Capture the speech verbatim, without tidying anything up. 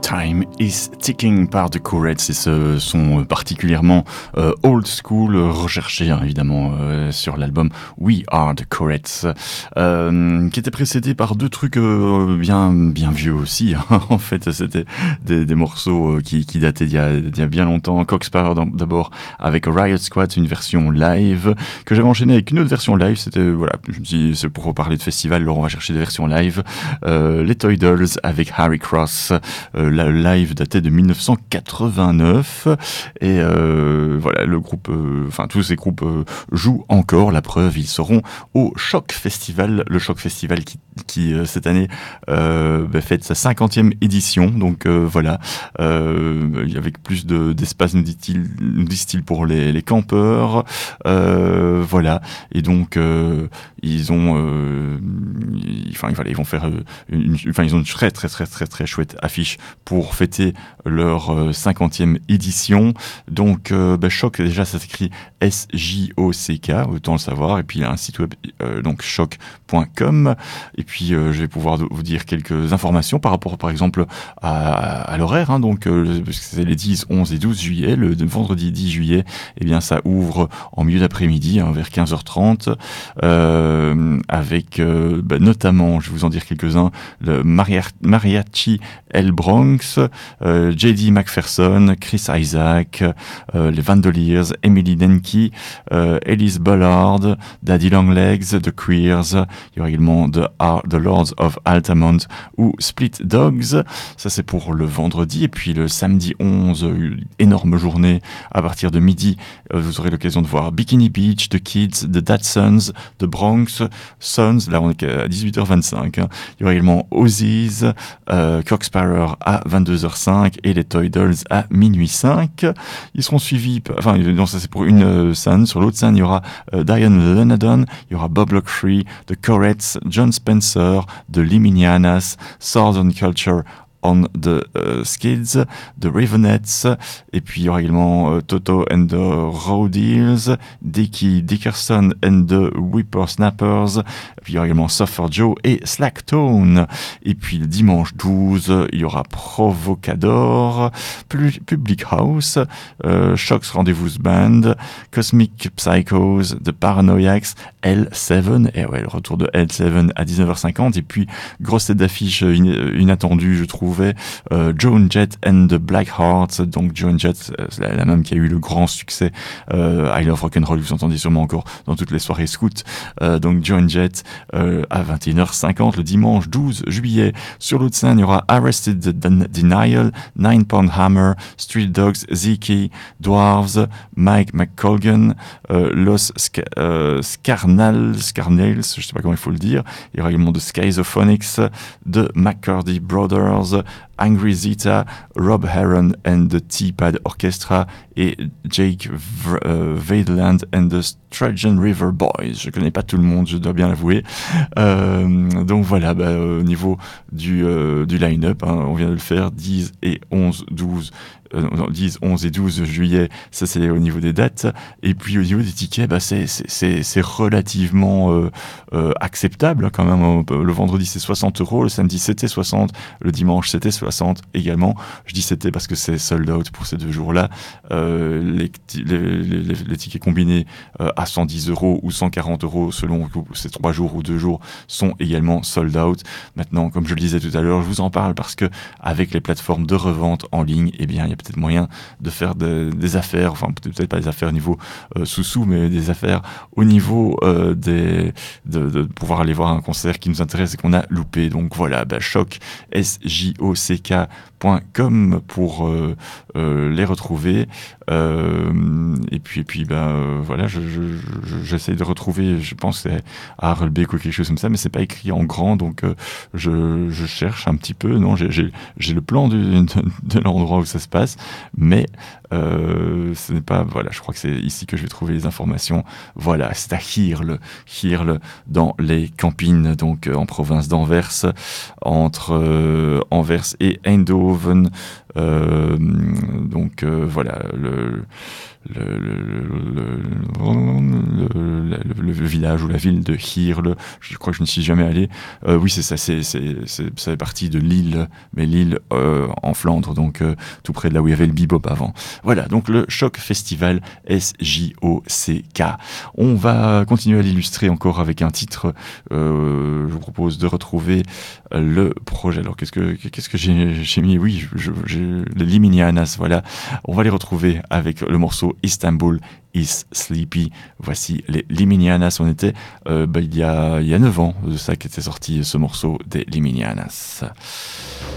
Time is Ticking par The Courettes, et ce son particulièrement euh, old school, recherché hein, évidemment euh, sur l'album We Are The Courettes, euh, qui était précédé par deux trucs euh, bien bien vieux aussi. Hein. En fait, c'était des, des morceaux euh, qui, qui dataient d'il y, a, d'il y a bien longtemps. Cock Sparrer d'abord avec Riot Squad, une version live que j'avais enchaîné avec une autre version live. C'était voilà, je me dis c'est pour parler de festival, alors on va chercher des versions live. Euh, les Toy Dolls avec Harry Cross. Euh, la live datait de dix-neuf cent quatre-vingt-neuf et euh, voilà, le groupe, euh, enfin tous ces groupes euh, jouent encore. La preuve, ils seront au Choc Festival, le Choc Festival qui, qui euh, cette année euh, bah, fête sa cinquantième édition. Donc euh, voilà, euh, avec plus de, d'espace, nous dit-il, nous disent-ils, pour les, les campeurs. Euh, voilà, et donc euh, ils ont, euh, ils, enfin voilà, ils vont faire, une, enfin ils ont une très très très très très chouette affiche pour fêter leur euh, cinquantième édition. Donc euh, bah, Choc, déjà ça s'écrit S J O C K, autant le savoir, et puis il y a un site web euh, donc choc point com, et puis euh, je vais pouvoir vous dire quelques informations par rapport par exemple à, à l'horaire, hein, donc euh, c'est les dix, onze et douze juillet. Le, le vendredi dix juillet, eh bien ça ouvre en milieu d'après-midi, hein, vers quinze heures trente, euh, avec euh, bah, notamment, je vais vous en dire quelques-uns, le Maria- Mariachi El Bronx, euh, J D McPherson, Chris Isaac, euh, les Vandaliers, Emily Denke, euh, Elise Ballard, Daddy Longlegs, The Queers. Il y aura également The, Ar- The Lords of Altamont ou Split Dogs. Ça c'est pour le vendredi. Et puis le samedi onze, une énorme journée à partir de midi. Euh, vous aurez l'occasion de voir Bikini Beach, The Kids, The Datsuns, The Bronx Sons. Là on est à dix-huit heures vingt-cinq. Hein. Il y aura également Ozzy's, euh, Cock Sparrer à vingt-deux heures cinq et les Toy Dolls à minuit cinq. Ils seront suivis, enfin non, ça c'est pour une euh, scène. Sur l'autre scène, il y aura euh, Diane Lenadon, il y aura Bob Locktree, The Courettes, John Spencer, The Liminianas, Southern Culture on the uh, Skids, The Ravenettes, et puis il y aura également uh, Toto and the Rowdies, Dickie Dickerson and the Whippersnappers, et puis il y aura également Suffer Joe et Slacktone. Et puis le dimanche douze, il y aura Provocador, Public House, uh, Shocks Rendezvous Band, Cosmic Psychos, The Paranoiacs, L sept, et ouais, le retour de L sept à dix-neuf heures cinquante, et puis grosse tête d'affiche in- inattendue, je trouve, Euh, Joan Jett and the Black Hearts. Donc Joan Jett, euh, c'est la, la même qui a eu le grand succès euh, I Love Rock'n'Roll, vous entendez sûrement encore dans toutes les soirées scouts. Euh, donc Joan Jett euh, à vingt et une heures cinquante le dimanche douze juillet. Sur l'autre scène, il y aura Arrested Den- Denial, Nine Pound Hammer, Street Dogs, Ziki, Dwarves, Mike McColgan, euh, Los Sc- euh, Scarnals, Scarnals, je sais pas comment il faut le dire. Il y aura également de Schizophonics, de McCurdy Brothers, Angry Zeta, Rob Heron and the T-Pad Orchestra et Jake v- euh, Vadeland and the Sturgeon River Boys. Je connais pas tout le monde, je dois bien l'avouer. Euh, donc voilà, bah, au niveau du, euh, du line-up, hein, on vient de le faire, dix et onze, douze, euh, non, dix, onze et douze juillet, ça c'est au niveau des dates. Et puis au niveau des tickets, bah, c'est, c'est, c'est, c'est relativement euh, euh, acceptable hein, quand même. Le vendredi c'est soixante euros, le samedi c'était soixante, le dimanche c'était soixante également. Je dis c'était parce que c'est sold out pour ces deux jours-là. Euh, les, les, les, les tickets combinés euh, à cent dix euros ou cent quarante euros selon ces trois jours ou deux jours sont également sold out. Maintenant, comme je le disais tout à l'heure, je vous en parle parce que avec les plateformes de revente en ligne, eh bien, il y a peut-être moyen de faire de, des affaires, enfin peut-être pas des affaires au niveau euh, sous-sous, mais des affaires au niveau euh, des, de, de pouvoir aller voir un concert qui nous intéresse et qu'on a loupé. Donc voilà, bah, Choc, S J O C K point com pour euh, euh, les retrouver. Euh, et puis, et puis ben, euh, voilà, je, je, je, j'essaie de retrouver, je pense que c'est à Harelbeek ou quelque chose comme ça, mais c'est pas écrit en grand, donc euh, je, je cherche un petit peu. Non, j'ai, j'ai, j'ai le plan du, de, de l'endroit où ça se passe, mais euh, ce n'est pas, voilà, je crois que c'est ici que je vais trouver les informations. Voilà, c'est à Heerle, Heerle dans les Campines, donc euh, en province d'Anvers, entre euh, Anvers et Eindhoven. Euh, donc euh, voilà, le, le le, le, le, le, le, le village ou la ville de Heerlen. Je crois que je ne suis jamais allé. Euh, oui, c'est ça, c'est, c'est, c'est, ça fait partie de Lille, mais Lille euh, en Flandre, donc euh, tout près de là où il y avait le bebop avant. Voilà, donc le Choc Festival, S J O C K. On va continuer à l'illustrer encore avec un titre. Euh, je vous propose de retrouver le projet. Alors, qu'est-ce que, qu'est-ce que j'ai, j'ai mis? Oui, je, je, j'ai, les Liminianas, voilà. On va les retrouver avec le morceau Istanbul is Sleepy. Voici les Liminianas. On était euh, bah, il y a il y a neuf ans de ça qu'était sorti ce morceau des Liminianas.